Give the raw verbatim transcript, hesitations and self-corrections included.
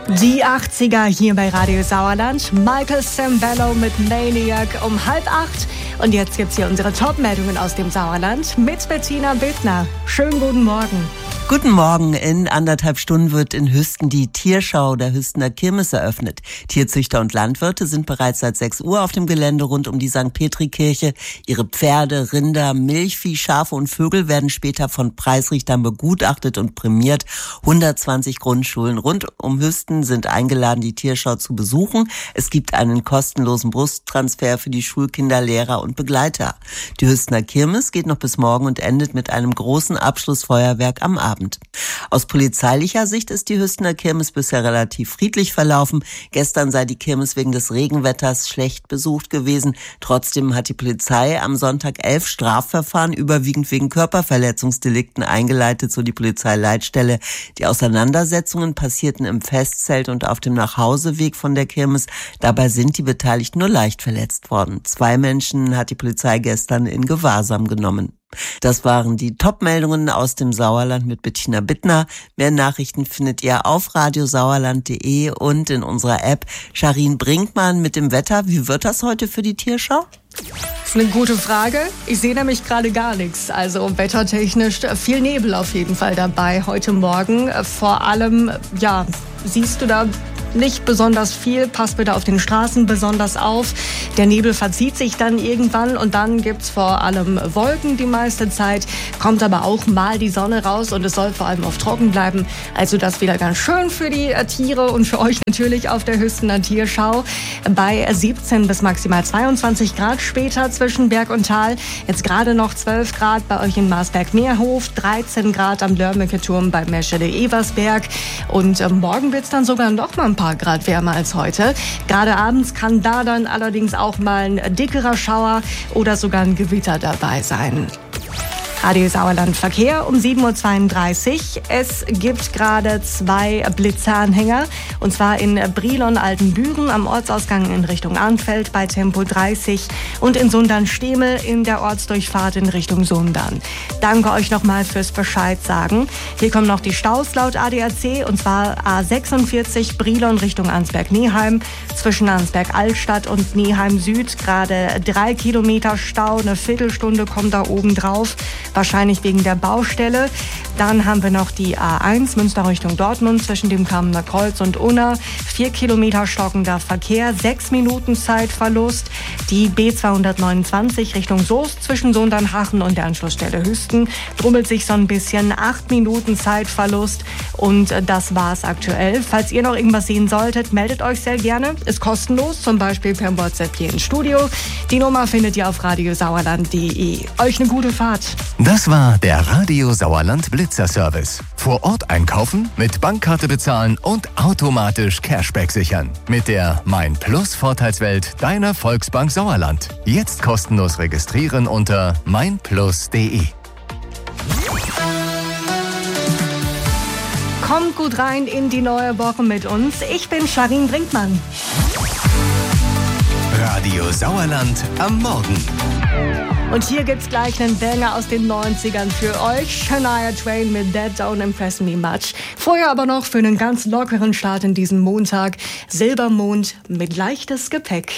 Die achtziger hier bei Radio Sauerland. Michael Sambello mit Maniac um halb acht. Und jetzt gibt's hier unsere Top-Meldungen aus dem Sauerland mit Bettina Bittner. Schönen guten Morgen. Guten Morgen. In anderthalb Stunden wird in Hüsten die Tierschau der Hüstener Kirmes eröffnet. Tierzüchter und Landwirte sind bereits seit sechs Uhr auf dem Gelände rund um die Sankt Petri-Kirche. Ihre Pferde, Rinder, Milchvieh, Schafe und Vögel werden später von Preisrichtern begutachtet und prämiert. hundertzwanzig Grundschulen rund um Hüsten sind eingeladen, die Tierschau zu besuchen. Es gibt einen kostenlosen Bustransfer für die Schulkinder, Lehrer und Begleiter. Die Hüstener Kirmes geht noch bis morgen und endet mit einem großen Abschlussfeuerwerk am Abend. Aus polizeilicher Sicht ist die Hüstener Kirmes bisher relativ friedlich verlaufen. Gestern sei die Kirmes wegen des Regenwetters schlecht besucht gewesen. Trotzdem hat die Polizei am Sonntag elf Strafverfahren überwiegend wegen Körperverletzungsdelikten eingeleitet, so die Polizeileitstelle. Die Auseinandersetzungen passierten im Festzelt und auf dem Nachhauseweg von der Kirmes. Dabei sind die Beteiligten nur leicht verletzt worden. Zwei Menschen hat die Polizei gestern in Gewahrsam genommen. Das waren die Top-Meldungen aus dem Sauerland mit Bettina Bittner. Mehr Nachrichten findet ihr auf radiosauerland punkt de und in unserer App. Charin Brinkmann mit dem Wetter. Wie wird das heute für die Tierschau? Das ist eine gute Frage. Ich sehe nämlich gerade gar nichts. Also wettertechnisch viel Nebel auf jeden Fall dabei heute Morgen. Vor allem, ja, siehst du da nicht besonders viel. Passt bitte auf den Straßen besonders auf. Der Nebel verzieht sich dann irgendwann und dann gibt's vor allem Wolken die meiste Zeit. Kommt aber auch mal die Sonne raus und es soll vor allem oft trocken bleiben. Also das wieder ganz schön für die Tiere und für euch natürlich auf der Hüstener Tierschau. Bei siebzehn bis maximal zweiundzwanzig Grad später zwischen Berg und Tal. Jetzt gerade noch zwölf Grad bei euch in Marsberg-Meerhof, dreizehn Grad am Lörmecke-Turm bei Meschede-Eversberg. Und morgen wird's dann sogar noch mal ein paar Grad wärmer als heute. Gerade abends kann da dann allerdings auch mal ein dickerer Schauer oder sogar ein Gewitter dabei sein. Radio Sauerland Verkehr um sieben Uhr zweiunddreißig. Es gibt gerade zwei Blitzeranhänger. Und zwar in Brilon-Altenbüren am Ortsausgang in Richtung Arnfeld bei Tempo dreißig und in Sundern-Stemel in der Ortsdurchfahrt in Richtung Sundern. Danke euch nochmal fürs Bescheid sagen. Hier kommen noch die Staus laut A D A C und zwar A sechsundvierzig Brilon Richtung Arnsberg-Neheim. Zwischen Arnsberg-Altstadt und Neheim-Süd gerade drei Kilometer Stau. Eine Viertelstunde kommt da oben drauf. Wahrscheinlich wegen der Baustelle. Dann haben wir noch die A eins Münster Richtung Dortmund zwischen dem Kamener Kreuz und Unna. Vier Kilometer stockender Verkehr, sechs Minuten Zeitverlust. Die B zweihundertneunundzwanzig Richtung Soest zwischen Sundernhachen und der Anschlussstelle Hüsten drummelt sich so ein bisschen. Acht Minuten Zeitverlust und das war's aktuell. Falls ihr noch irgendwas sehen solltet, meldet euch sehr gerne. Ist kostenlos, zum Beispiel per WhatsApp hier ins Studio. Die Nummer findet ihr auf radiosauerland punkt de. Euch eine gute Fahrt. Das war der Radio Sauerland Blitzer Service. Vor Ort einkaufen, mit Bankkarte bezahlen und automatisch Cashback sichern. Mit der Mein Plus Vorteilswelt deiner Volksbank Sauerland. Jetzt kostenlos registrieren unter mein plus punkt de. Kommt gut rein in die neue Woche mit uns. Ich bin Charin Brinkmann. Radio Sauerland am Morgen. Und hier gibt's gleich einen Banger aus den neunzigern für euch. Shania Twain mit That Don't Impress Me Much. Vorher aber noch für einen ganz lockeren Start in diesen Montag. Silbermond mit leichtes Gepäck.